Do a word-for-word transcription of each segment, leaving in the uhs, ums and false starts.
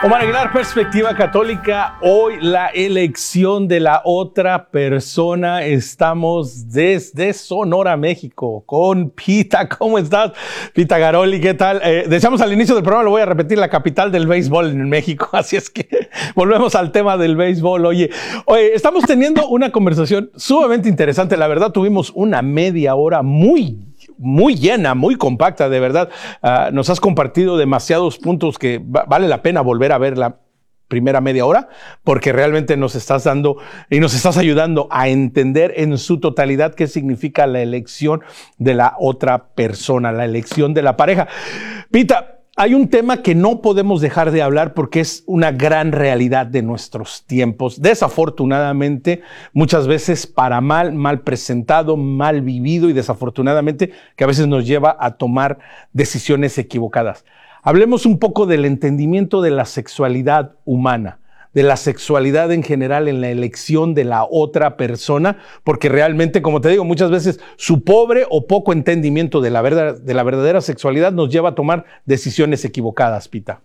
Omar Aguilar, Perspectiva Católica. Hoy la elección de la otra persona. Estamos desde Sonora, México, con Pita. ¿Cómo estás, Pita Garoli? ¿Qué tal? Eh, decíamos al inicio del programa, lo voy a repetir, la capital del béisbol en México. Así es que volvemos al tema del béisbol. Oye, oye, estamos teniendo una conversación sumamente interesante. La verdad, tuvimos una media hora muy muy llena, muy compacta, de verdad. Uh, nos has compartido demasiados puntos que va- vale la pena volver a ver la primera media hora, porque realmente nos estás dando y nos estás ayudando a entender en su totalidad qué significa la elección de la otra persona, la elección de la pareja. Pita, hay un tema que no podemos dejar de hablar porque es una gran realidad de nuestros tiempos. Desafortunadamente, muchas veces para mal, mal presentado, mal vivido y desafortunadamente que a veces nos lleva a tomar decisiones equivocadas. Hablemos un poco del entendimiento de la sexualidad humana, de la sexualidad en general en la elección de la otra persona, porque realmente, como te digo, muchas veces su pobre o poco entendimiento de la, verdad, de la verdadera sexualidad nos lleva a tomar decisiones equivocadas, Pita.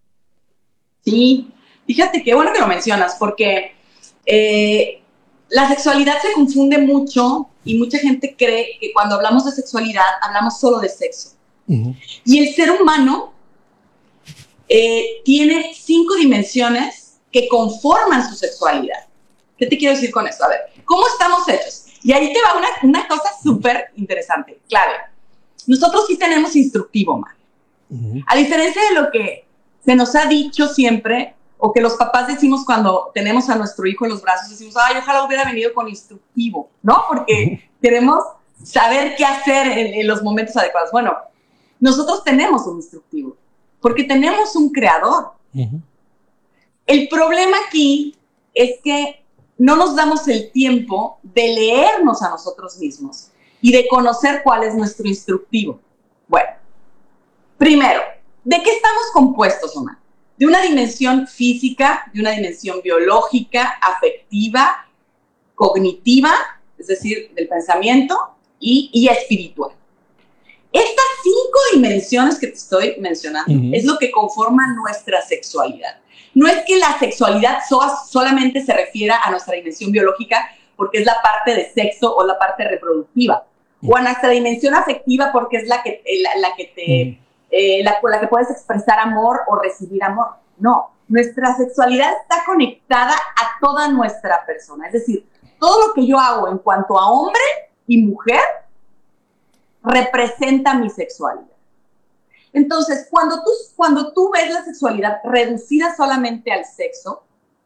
Sí, fíjate qué bueno que lo mencionas, porque eh, la sexualidad se confunde mucho y mucha gente cree que cuando hablamos de sexualidad hablamos solo de sexo. Uh-huh. Y el ser humano eh, tiene cinco dimensiones que conforman su sexualidad. ¿Qué te quiero decir con esto? A ver, ¿cómo estamos hechos? Y ahí te va una, una cosa súper interesante, clave. Nosotros sí tenemos instructivo, man. Uh-huh. A diferencia de lo que se nos ha dicho siempre, o que los papás decimos cuando tenemos a nuestro hijo en los brazos, decimos, ay, ojalá hubiera venido con instructivo, ¿no? Porque uh-huh. queremos saber qué hacer en, en los momentos adecuados. Bueno, nosotros tenemos un instructivo, porque tenemos un creador. Uh-huh. El problema aquí es que no nos damos el tiempo de leernos a nosotros mismos y de conocer cuál es nuestro instructivo. Bueno, primero, ¿de qué estamos compuestos, Omar? De una dimensión física, de una dimensión biológica, afectiva, cognitiva, es decir, del pensamiento, y, y espiritual. Estas cinco dimensiones que te estoy mencionando uh-huh. es lo que conforma nuestra sexualidad. No es que la sexualidad so- solamente se refiera a nuestra dimensión biológica porque es la parte de sexo o la parte reproductiva, uh-huh. o a nuestra dimensión afectiva porque es la que, la, la que te, uh-huh. eh, la, la que puedes expresar amor o recibir amor. No, nuestra sexualidad está conectada a toda nuestra persona. Es decir, todo lo que yo hago en cuanto a hombre y mujer representa mi sexualidad. Entonces, cuando tú, cuando tú ves la sexualidad reducida solamente al sexo,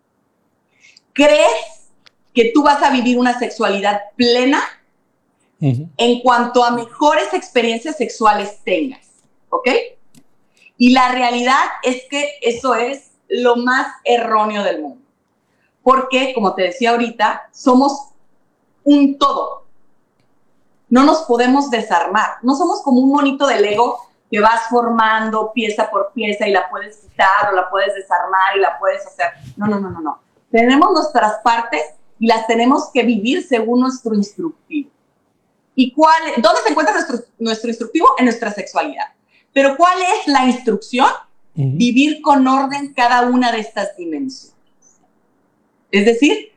crees que tú vas a vivir una sexualidad plena uh-huh. en cuanto a mejores experiencias sexuales tengas, ¿ok? Y la realidad es que eso es lo más erróneo del mundo. Porque, como te decía ahorita, somos un todo. No nos podemos desarmar. No somos como un monito de Lego que vas formando pieza por pieza y la puedes quitar o la puedes desarmar y la puedes hacer. No, no, no, no, no. Tenemos nuestras partes y las tenemos que vivir según nuestro instructivo. ¿Y cuál? ¿Dónde se encuentra nuestro, nuestro instructivo? En nuestra sexualidad. Pero ¿cuál es la instrucción? Uh-huh. Vivir con orden cada una de estas dimensiones. Es decir,